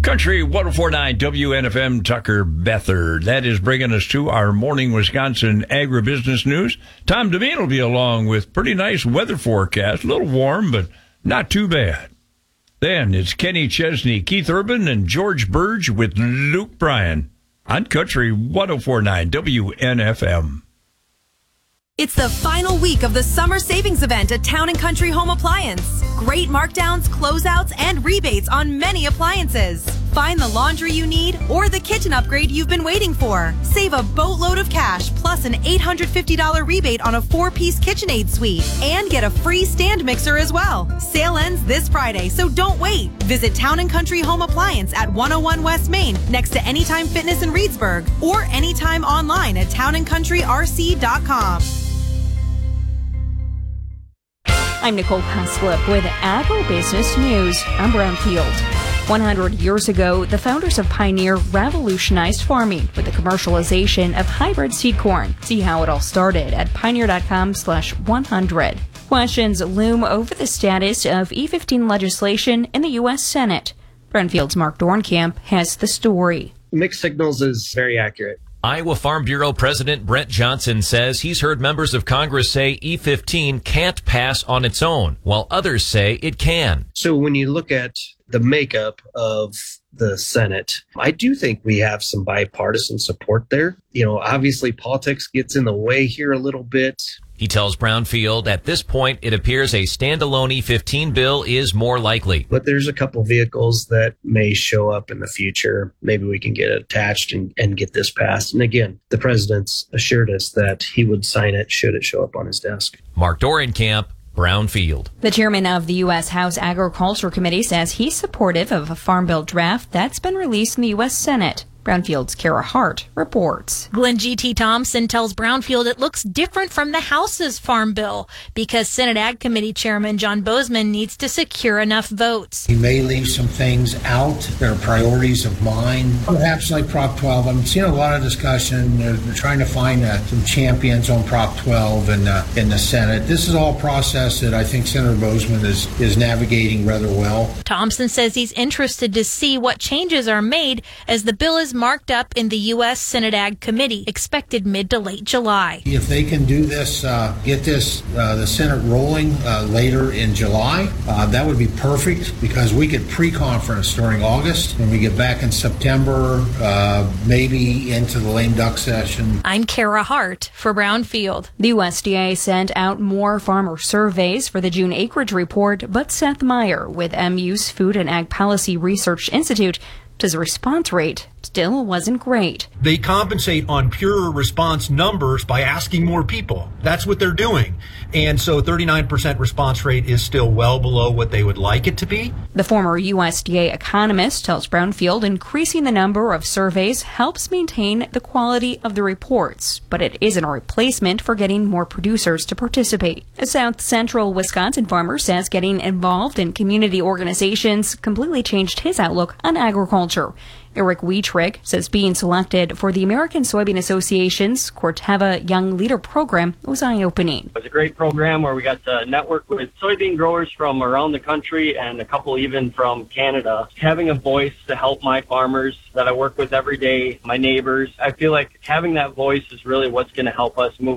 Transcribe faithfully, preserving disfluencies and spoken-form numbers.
Country one oh four point nine W N F M, Tucker Bethard. That is bringing us to our morning Wisconsin agribusiness news. Tom Devine will be along with pretty nice weather forecast. A little warm, but not too bad. Then it's Kenny Chesney, Keith Urban, and George Burge with Luke Bryan on Country one oh four point nine W N F M. It's the final week of the summer savings event at Town and Country Home Appliance. Great markdowns, closeouts, and rebates on many appliances. Find the laundry you need or the kitchen upgrade you've been waiting for. Save a boatload of cash plus an eight hundred fifty dollars rebate on a four-piece KitchenAid suite and get a free stand mixer as well. Sale ends this Friday, so don't wait. Visit Town and Country Home Appliance at one oh one West Main next to Anytime Fitness in Reedsburg or anytime online at town and country r c dot com. I'm Nicole Paslip with Agribusiness News. I'm Brownfield. one hundred years ago, the founders of Pioneer revolutionized farming with the commercialization of hybrid seed corn. See how it all started at pioneer.com slash 100. Questions loom over the status of E fifteen legislation in the U S Senate. Brownfield's Mark Dornkamp has the story. Mixed signals is very accurate. Iowa Farm Bureau President Brent Johnson says he's heard members of Congress say E fifteen can't pass on its own, while others say it can. So when you look at the makeup of the Senate, I do think we have some bipartisan support there. You know, obviously politics gets in the way here a little bit. He tells Brownfield at this point it appears a standalone E fifteen bill is more likely. But there's a couple vehicles that may show up in the future. Maybe we can get it attached and, and get this passed. And again, the president's assured us that he would sign it should it show up on his desk. Mark Dornkamp, Brownfield. The chairman of the U S House Agriculture Committee says he's supportive of a farm bill draft that's been released in the U S Senate. Brownfield's Kara Hart reports. Glenn G T. Thompson tells Brownfield it looks different from the House's farm bill because Senate Ag Committee Chairman John Bozeman needs to secure enough votes. He may leave some things out that are priorities of mine, perhaps like Prop twelve. I'm seeing a lot of discussion. They're, they're trying to find uh, some champions on Prop twelve in, uh, in the Senate. This is all a process that I think Senator Bozeman is, is navigating rather well. Thompson says he's interested to see what changes are made as the bill is marked up in the U S Senate Ag Committee, expected mid to late July. If they can do this, uh, get this, uh, the Senate rolling uh, later in July, uh, that would be perfect because we could pre-conference during August when we get back in September, uh, maybe into the lame duck session. I'm Kara Hart for Brownfield. The U S D A sent out more farmer surveys for the June acreage report, but Seth Meyer with M U's Food and Ag Policy Research Institute says the response rate still wasn't great. They compensate on pure response numbers by asking more people. That's what they're doing. And so thirty-nine percent response rate is still well below what they would like it to be. The former U S D A economist tells Brownfield increasing the number of surveys helps maintain the quality of the reports, but it isn't a replacement for getting more producers to participate. A South Central Wisconsin farmer says getting involved in community organizations completely changed his outlook on agriculture. Eric Wietrich says being selected for the American Soybean Association's Corteva Young Leader Program was eye-opening. It was a great program where we got to network with soybean growers from around the country and a couple even from Canada. Having a voice to help my farmers that I work with every day, my neighbors, I feel like having that voice is really what's going to help us move